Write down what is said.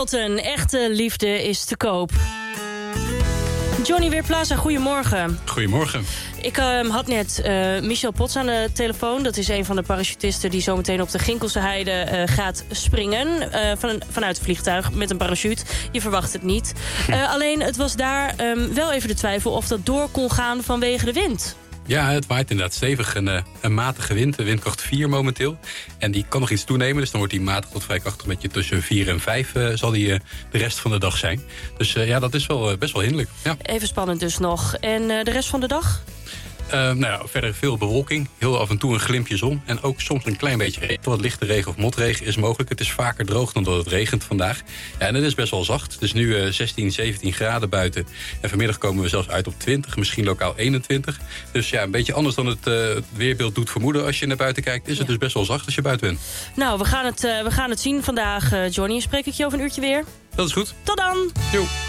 Elton, echte liefde is te koop. Johnny Weerplaza, goedemorgen. Goedemorgen. Ik had net Michel Potts aan de telefoon. Dat is een van de parachutisten die zometeen op de Ginkelse Heide gaat springen. Vanuit het vliegtuig met een parachute. Je verwacht het niet. Alleen het was daar wel even de twijfel of dat door kon gaan vanwege de wind. Ja, het waait inderdaad stevig. Een matige wind, windkracht 4 momenteel. En die kan nog iets toenemen, dus dan wordt die matig tot vrij krachtig. Een beetje tussen 4 en 5 zal die de rest van de dag zijn. Dus ja, dat is wel best wel hinderlijk. Ja. Even spannend dus nog. En de rest van de dag? Verder veel bewolking, heel af en toe een glimpje zon... en ook soms een klein beetje regen. Wat lichte regen of motregen is mogelijk. Het is vaker droog dan dat het regent vandaag. Ja, en het is best wel zacht. Het is nu 16, 17 graden buiten. En vanmiddag komen we zelfs uit op 20, misschien lokaal 21. Dus ja, een beetje anders dan het weerbeeld doet vermoeden... als je naar buiten kijkt, is het dus best wel zacht als je buiten bent. Nou, we gaan het zien vandaag, Johnny. Spreek ik je over een uurtje weer? Dat is goed. Tot dan! Jo.